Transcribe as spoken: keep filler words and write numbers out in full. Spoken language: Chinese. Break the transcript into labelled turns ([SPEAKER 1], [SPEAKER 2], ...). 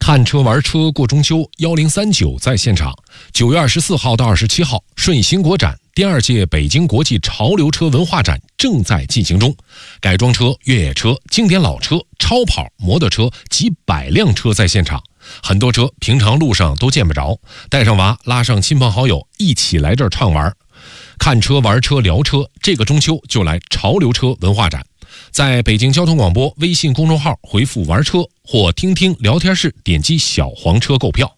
[SPEAKER 1] 看车玩车过中秋，一零三九在现场。九月二十四号到二十七号，顺兴国展第二届北京国际潮流车文化展正在进行中。改装车、越野车、经典老车、超跑、摩托车几百辆车在现场，很多车平常路上都见不着。带上娃，拉上亲朋好友，一起来这儿畅玩。看车玩车聊车，这个中秋就来潮流车文化展。在北京交通广播微信公众号回复玩车或听听聊天室，点击小黄车购票。